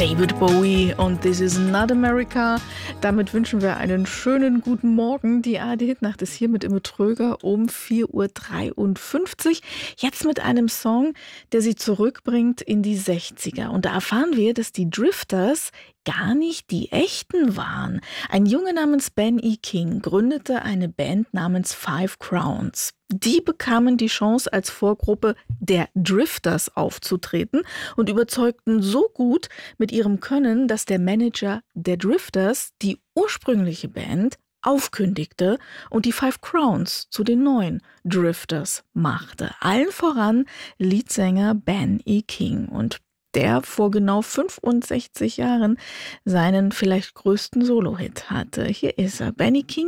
David Bowie und This is not America. Damit wünschen wir einen schönen guten Morgen. Die ARD-Hitnacht ist hier mit Imme Tröger um 4:53 Uhr. Jetzt mit einem Song, der sie zurückbringt in die 60er. Und da erfahren wir, dass die Drifters gar nicht die echten waren. Ein Junge namens Ben E. King gründete eine Band namens Five Crowns. Die bekamen die Chance, als Vorgruppe der Drifters aufzutreten und überzeugten so gut mit ihrem Können, dass der Manager der Drifters die ursprüngliche Band aufkündigte und die Five Crowns zu den neuen Drifters machte. Allen voran Leadsänger Ben E. King, und der vor genau 65 Jahren seinen vielleicht größten Solo-Hit hatte. Hier ist er, Ben E. King.